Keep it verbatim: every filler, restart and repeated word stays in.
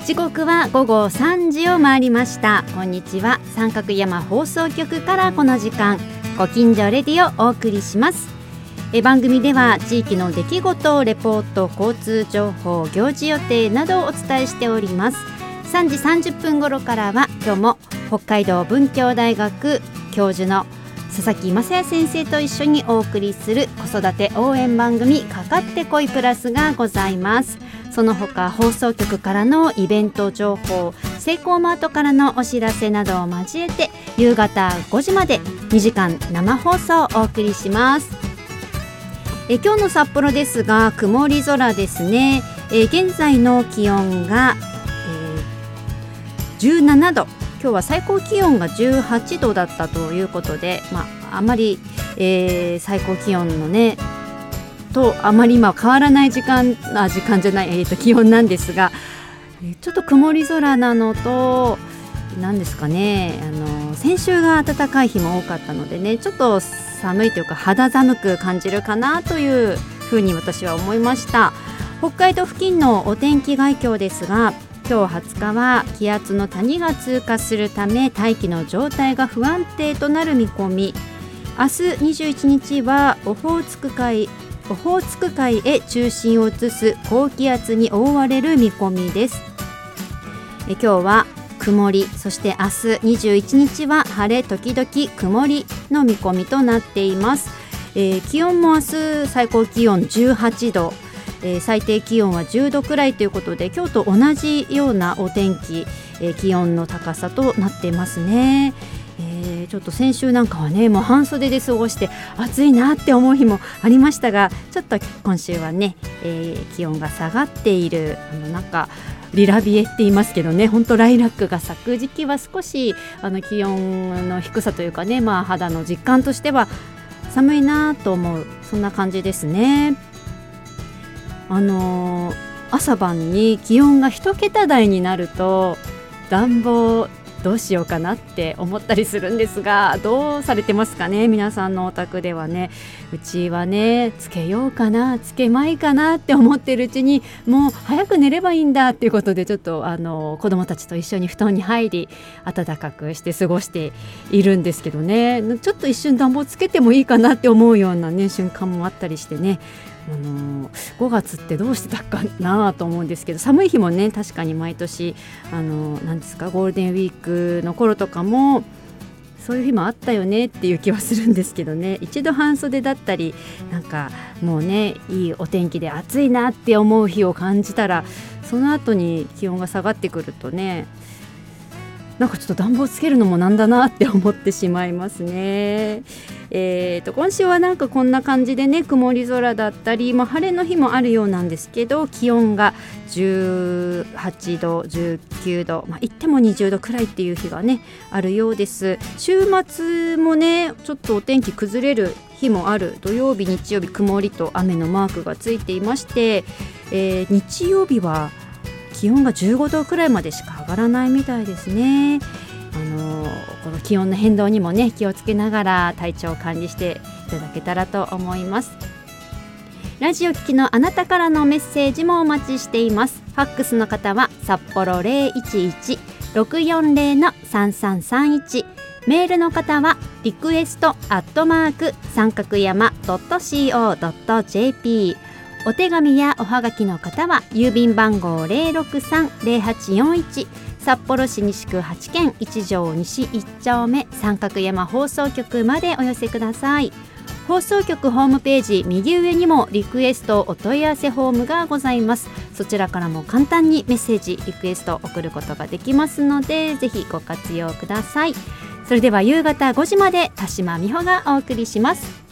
時刻は午後さんじを回りました。こんにちは。三角山放送局からこの時間、ご近所レディをお送りします。え番組では地域の出来事、レポート、交通情報、行事予定などをお伝えしております。さんじさんじゅっぷん頃からは今日も北海道文教大学教授の佐々木雅也先生と一緒にお送りする子育て応援番組かかってこいプラスがございます。その他放送局からのイベント情報、セイコーマートからのお知らせなどを交えて夕方ごじまでにじかん生放送をお送りします。え今日の札幌ですが曇り空ですね。え現在の気温が、えー、じゅうななど、今日は最高気温がじゅうはちどだったということで、まあ、あまり、えー、最高気温のねとあまり今変わらない時間あ時間じゃない、えー、と気温なんですが、ちょっと曇り空なのと何ですかね、あの先週が暖かい日も多かったのでね、ちょっと寒いというか肌寒く感じるかなというふうに私は思いました。北海道付近のお天気概況ですが、今日はつかは気圧の谷が通過するため大気の状態が不安定となる見込み。明日にじゅういちにちはオホーツク海オホーツク海へ中心を移す高気圧に覆われる見込みです。え今日は曇り、そして明日にじゅういちにちは晴れ時々曇りの見込みとなっています。えー、気温も明日最高気温じゅうはちど、えー、最低気温はじゅうどくらいということで、今日と同じようなお天気、えー、気温の高さとなっていますね。えー、ちょっと先週なんかはねもう半袖で過ごして暑いなって思う日もありましたが、ちょっと今週はね、えー、気温が下がっている、あのなんかリラビエって言いますけどね、本当ライラックが咲く時期は少しあの気温の低さというかね、まあ、肌の実感としては寒いなと思う、そんな感じですね。あのー、朝晩に気温が一桁台になると暖房どうしようかなって思ったりするんですが、どうされてますかね、皆さんのお宅ではね。うちはね、つけようかなつけまいかなって思ってるうちにもう早く寝ればいいんだっていうことで、ちょっとあの子どもたちと一緒に布団に入り暖かくして過ごしているんですけどね、ちょっと一瞬暖房つけてもいいかなって思うようなね瞬間もあったりしてね、あのごがつってどうしてたかなと思うんですけど、寒い日もね確かに毎年あの何ですかゴールデンウィークの頃とかもそういう日もあったよねっていう気はするんですけどね、一度半袖だったりなんかもうねいいお天気で暑いなって思う日を感じたら、その後に気温が下がってくるとね、なんかちょっと暖房つけるのもなんだなって思ってしまいますね。えー、と今週はなんかこんな感じでね、曇り空だったり、まあ、晴れの日もあるようなんですけど、気温がじゅうはちどじゅうきゅうど、まあ、言ってもにじゅうどくらいっていう日がねあるようです。週末もねちょっとお天気崩れる日もある。土曜日日曜日曇りと雨のマークがついていまして、えー、日曜日は気温がじゅうごどくらいまでしか上がらないみたいですね。あのこの気温の変動にもね気をつけながら体調を管理していただけたらと思います。ラジオ聞きのあなたからのメッセージもお待ちしています。ファックスの方は札幌 ゼロいちいち ろくよんゼロ のさんさんさんいち、メールの方はリクエストアットマーク三角山 ドットコー ドットジェーピー、お手紙やおはがきの方は郵便番号 ゼロろくさんゼロはちよんいち、札幌市西区はちけんいち条西いっ丁目三角山放送局までお寄せください。放送局ホームページ右上にもリクエストお問い合わせフォームがございます。そちらからも簡単にメッセージリクエストを送ることができますので、ぜひご活用ください。それでは夕方ごじまで田島美穂がお送りします。